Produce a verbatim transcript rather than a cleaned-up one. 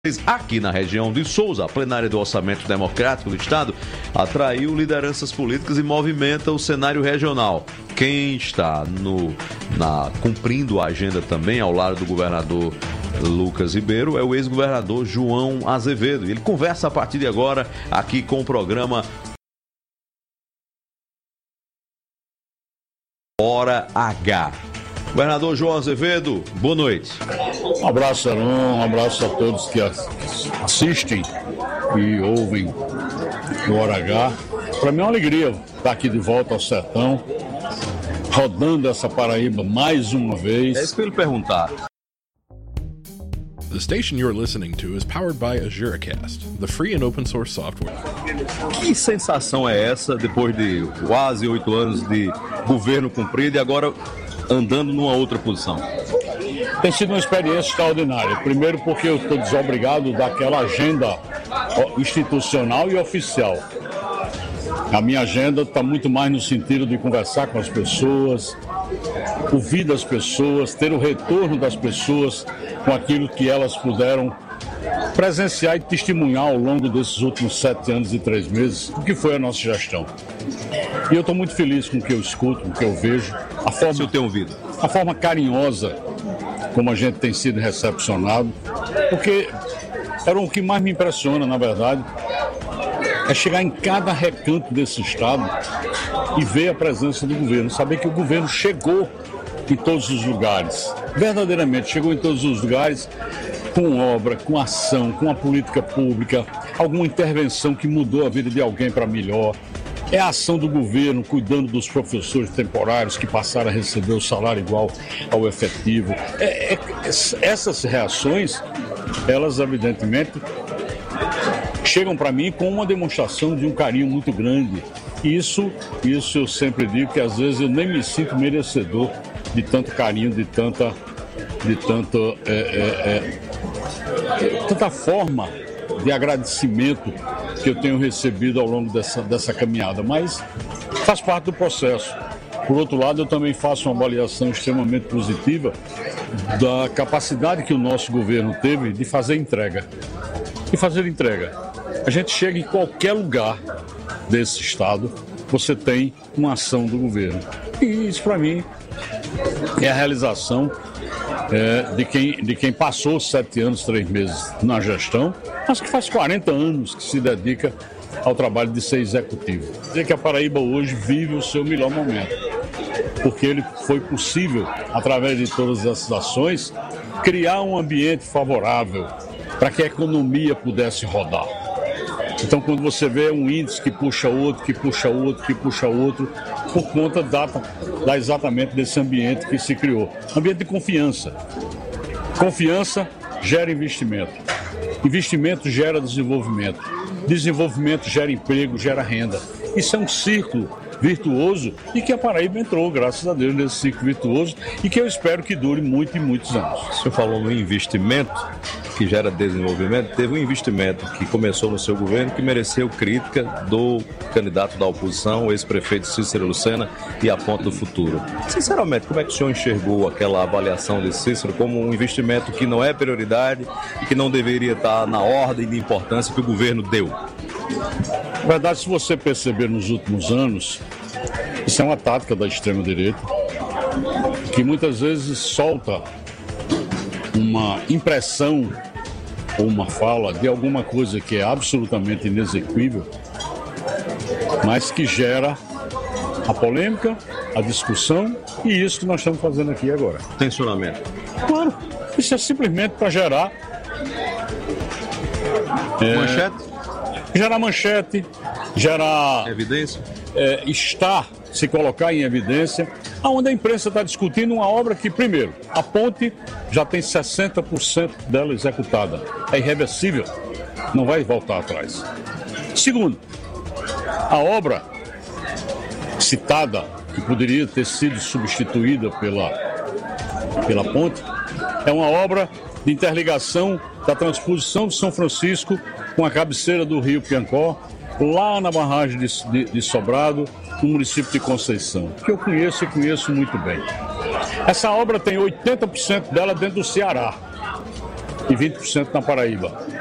Aqui na região de Souza, a plenária do Orçamento Democrático do Estado atraiu lideranças políticas e movimenta o cenário regional. Quem está no, na, cumprindo a agenda também ao lado do governador Lucas Ribeiro é o ex-governador João Azevedo. Ele conversa a partir de agora aqui com o programa Hora H. Governador João Azevedo, boa noite. Um abraço, Aron, um abraço a todos que assistem e ouvem o Hora H. Para mim é uma alegria estar aqui de volta ao sertão, rodando essa Paraíba mais uma vez. É isso que eu ia lhe perguntar. The station you're listening to is powered by AzureCast, the free and open source software. Que sensação é essa depois de quase oito anos de governo cumprido e agora andando numa outra posição? Tem sido uma experiência extraordinária. Primeiro porque eu estou desobrigado daquela agenda institucional e oficial. A minha agenda está muito mais no sentido de conversar com as pessoas, ouvir das pessoas, ter o retorno das pessoas com aquilo que elas puderam presenciar e testemunhar ao longo desses últimos sete anos e três meses, o que foi a nossa gestão. E eu estou muito feliz com o que eu escuto, com o que eu vejo, a forma, Se eu tenho ouvido. a forma carinhosa como a gente tem sido recepcionado, porque era o que mais me impressiona, na verdade, é chegar em cada recanto desse estado e ver a presença do governo, saber que o governo chegou em todos os lugares, verdadeiramente chegou em todos os lugares, com obra, com ação, com a política pública, alguma intervenção que mudou a vida de alguém para melhor. É a ação do governo cuidando dos professores temporários que passaram a receber o salário igual ao efetivo. É, é, essas reações, elas evidentemente chegam para mim com uma demonstração de um carinho muito grande. E isso, isso eu sempre digo que às vezes eu nem me sinto merecedor de tanto carinho, de tanta, de tanto, é, é, é, tanta forma de agradecimento que eu tenho recebido ao longo dessa, dessa caminhada, mas faz parte do processo. Por outro lado, eu também faço uma avaliação extremamente positiva da capacidade que o nosso governo teve de fazer entrega. E fazer entrega. A gente chega em qualquer lugar desse estado, você tem uma ação do governo. E isso, para mim, é a realização é, de, quem, de quem passou sete anos, três meses na gestão, mas que faz quarenta anos que se dedica ao trabalho de ser executivo. Dizer que a Paraíba hoje vive o seu melhor momento, porque ele foi possível, através de todas essas ações, criar um ambiente favorável para que a economia pudesse rodar. Então, quando você vê um índice que puxa outro, que puxa outro, que puxa outro, por conta da, da exatamente desse ambiente que se criou. Ambiente de confiança. Confiança gera investimento. Investimento gera desenvolvimento. Desenvolvimento gera emprego, gera renda. Isso é um círculo virtuoso e que a Paraíba entrou, graças a Deus, nesse ciclo virtuoso e que eu espero que dure muito e muitos anos. O senhor falou no investimento que gera desenvolvimento. Teve um investimento que começou no seu governo que mereceu crítica do candidato da oposição, o ex-prefeito Cícero Lucena, e a Ponte do Futuro. Sinceramente, como é que o senhor enxergou aquela avaliação de Cícero como um investimento que não é prioridade e que não deveria estar na ordem de importância que o governo deu? Na verdade, se você perceber nos últimos anos, isso é uma tática da extrema-direita que muitas vezes solta uma impressão ou uma fala de alguma coisa que é absolutamente inexequível, mas que gera a polêmica, a discussão e isso que nós estamos fazendo aqui agora. Tensionamento. Claro, isso é simplesmente para gerar... É, manchete? Gerar manchete, gerar... Evidência? É, estar, se colocar em evidência, onde a imprensa está discutindo uma obra que, primeiro, a ponte já tem sessenta por cento dela executada. É irreversível, não vai voltar atrás. Segundo, a obra citada, que poderia ter sido substituída pela, pela ponte, é uma obra de interligação da transposição de São Francisco com a cabeceira do Rio Piancó, lá na barragem de, de, de Sobrado, no município de Conceição, que eu conheço e conheço muito bem. Essa obra tem oitenta por cento dela dentro do Ceará. e vinte por cento na Paraíba.